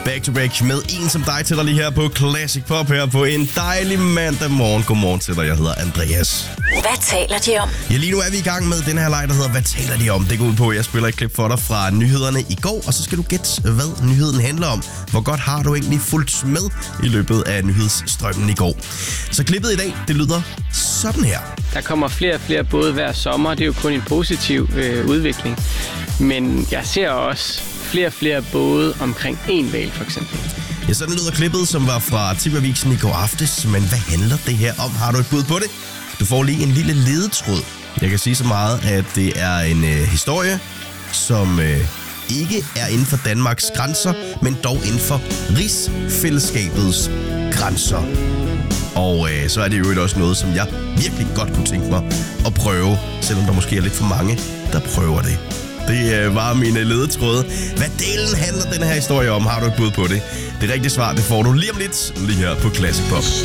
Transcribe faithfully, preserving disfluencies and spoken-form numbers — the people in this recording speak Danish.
Back to back med en som dig til dig lige her på Classic Pop her på en dejlig mandag morgen. Godmorgen til dig, jeg hedder Andreas. Hvad taler de om? Ja, lige nu er vi i gang med den her leg, der hedder Hvad taler de om? Det går ud på, at jeg spiller et klip for dig fra nyhederne i går, og så skal du gætte, hvad nyheden handler om. Hvor godt har du egentlig fulgt med i løbet af nyhedsstrømmen i går? Så klippet i dag, det lyder sådan her. Der kommer flere og flere både hver sommer, det er jo kun en positiv øh, udvikling. Men jeg ser også flere og flere både omkring en hval for eksempel. Ja, sådan lyder klippet, som var fra T V-avisen i går aftes. Men hvad handler det her om? Har du et bud på det? Du får lige en lille ledetråd. Jeg kan sige så meget, at det er en øh, historie, som øh, ikke er inden for Danmarks grænser, men dog inden for rigsfællesskabets grænser. Og øh, så er det jo også noget, som jeg virkelig godt kunne tænke mig at prøve, selvom der måske er lidt for mange, der prøver det. Det øh, var mine ledetråde. Hvad delen handler den her historie om? Har du et bud på det? Det rigtige svar, det får du lige om lidt, lige her på Classic Pop.